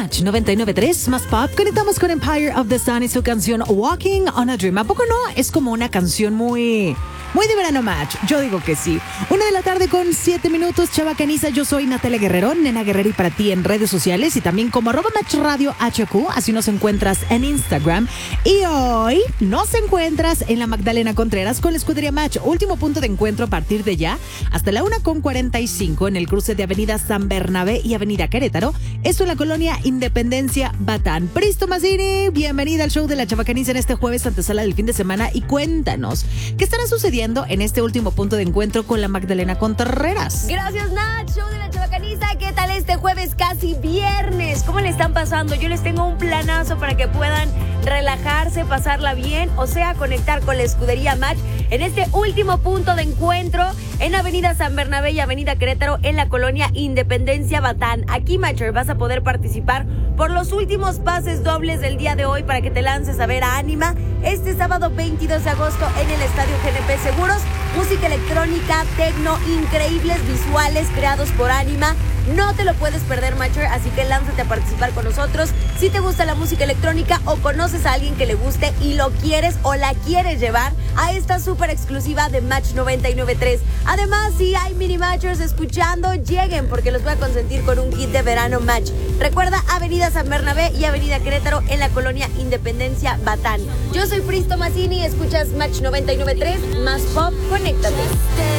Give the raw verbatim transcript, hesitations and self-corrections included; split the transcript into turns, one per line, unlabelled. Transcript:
Match noventa y nueve punto tres, más pop. Conectamos con Empire of the Sun y su canción Walking on a Dream. ¿A poco no? Es como una canción muy... Muy de verano, Match. Yo digo que sí. Una de la tarde con siete minutos, chavacaniza. Yo soy Natalia Guerrero, Nena Guerrero, y para ti en redes sociales y también como arroba Match Radio H Q. Así nos encuentras en Instagram. Y hoy nos encuentras en la Magdalena Contreras con la escudería Match. Último punto de encuentro a partir de ya hasta la una con cuarenta y cinco en el cruce de Avenida San Bernabé y Avenida Querétaro. Esto en la colonia Independencia, Batán. Pristo Mazzini, bienvenida al show de la chavacaniza en este jueves antesala del fin de semana. Y cuéntanos, ¿qué estará sucediendo en este último punto de encuentro con la Magdalena Contreras?
Gracias, Nat. Show de la chavacaniza. ¿Qué tal este jueves casi viernes? ¿Cómo le están pasando? Yo les tengo un planazo para que puedan relajarse, pasarla bien, o sea, conectar con la escudería Match en este último punto de encuentro en Avenida San Bernabé y Avenida Querétaro en la colonia Independencia, Batán. Aquí, Matcher, vas a poder participar por los últimos pases dobles del día de hoy para que te lances a ver a Ánima este sábado veintidós de agosto en el Estadio G N P Seguros. Música electrónica, tecno, increíbles visuales creados por Ánima. No te lo puedes perder, Matcher, así que lánzate a participar con nosotros. Si te gusta la música electrónica o conoces a alguien que le guste y lo quieres o la quieres llevar a esta súper exclusiva de Match noventa y nueve punto tres. Además, si hay mini Matchers escuchando, lleguen porque los voy a consentir con un kit de verano Match. Recuerda, Avenida San Bernabé y Avenida Querétaro en la colonia Independencia, Batán. Yo soy Pristo Mazzini, escuchas Match noventa y nueve punto tres, más pop, conéctate.